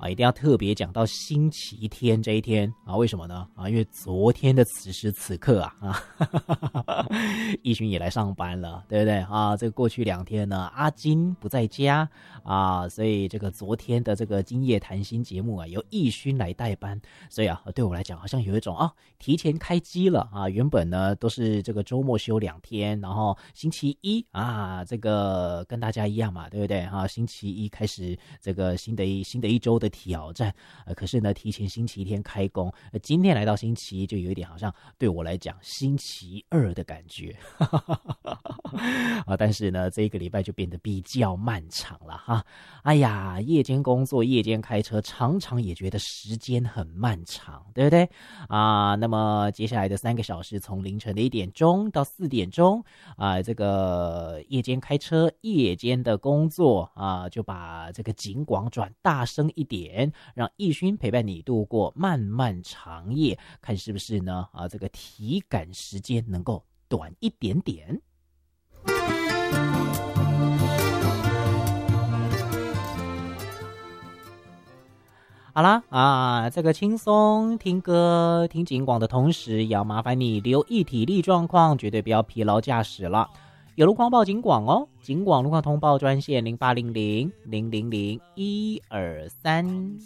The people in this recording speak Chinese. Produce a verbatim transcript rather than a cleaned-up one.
啊，一定要特别讲到星期天这一天啊，为什么呢？啊，因为昨天的此时此刻啊，啊，奕勋也来上班了，对不对啊？这个过去两天呢，阿金不在家啊，所以这个昨天的这个今夜谈心节目啊，由奕勋来代班，所以啊，对我来讲好像有一种啊，提前开机了啊。原本呢都是这个周末休两天，然后星期一啊，这个跟大家一样嘛，对不对啊？星期一开始这个新的一新的一周的挑战，呃，可是呢，提前星期天开工，呃，今天来到星期一，就有一点好像对我来讲星期二的感觉，啊，但是呢，这一个礼拜就变得比较漫长了哈。哎呀，夜间工作、夜间开车，常常也觉得时间很漫长，对不对啊？那么接下来的三个小时，从凌晨的一点钟到四点钟啊，这个夜间开车、夜间的工作啊，就把这个警广转大声一点，让奕勋陪伴你度过漫漫长夜，看是不是呢？啊，这个体感时间能够短一点点。好啦啊，这个轻松听歌、听警广的同时，也要麻烦你留意体力状况，绝对不要疲劳驾驶了。有路况报警广哦，警广路况通报专线零八零零零零零一二三。